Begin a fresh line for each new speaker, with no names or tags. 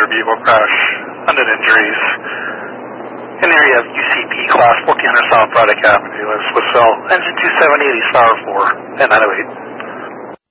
motor vehicle crash, unknown injuries. In the area of UCP class 1400 South Braddock Avenue, Swissville, engine 270, 84, and 908.